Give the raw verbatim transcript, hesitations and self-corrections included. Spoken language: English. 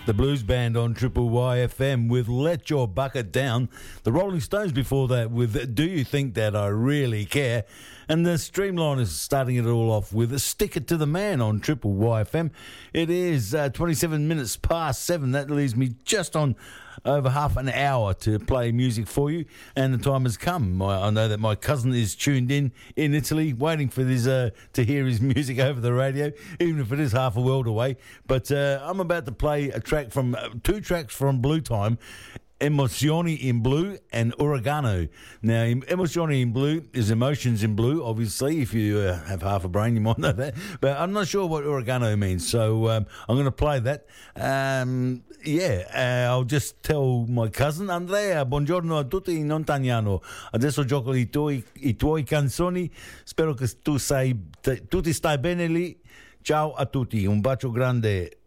The Blues Band on Triple Y F M with Let Your Bucket Down. The Rolling Stones before that with Do You Think That I Really Care? And the Streamliners starting it all off with Stick It to the Man on Triple Y F M. It is uh, twenty-seven minutes past seven. That leaves me just on over half an hour to play music for you, and the time has come. I, I know that my cousin is tuned in in Italy, waiting for this uh, to hear his music over the radio, even if it is half a world away. But uh, I'm about to play a track from uh, two tracks from Blue Time. Emozioni in Blue and Uragano. Now, Emozioni in Blue is emotions in blue, obviously. If you uh, have half a brain, you might know that. But I'm not sure what Uragano means, so um, I'm going to play that. Um, yeah, uh, I'll just tell my cousin, Andrea, buongiorno a tutti in italiano. Adesso gioco i tuoi, i tuoi canzoni. Spero che tu, sai, tu ti stai bene lì. Ciao a tutti, un bacio grande.